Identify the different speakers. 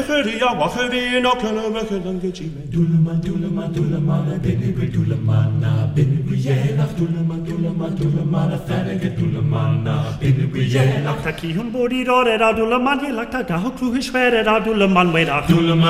Speaker 1: Echeria, Wacherina, Kellebekelangejime.
Speaker 2: Dulaman, Dulaman, Dulamana, Benibri, Dulamana, Benibriela, Dulaman, Dulaman, Dulamana, Fanaga, Dulamana, Benibriela.
Speaker 3: Taki hun bodi rore da dulaman, je lakta gaho kruhish vere da dulaman, weda.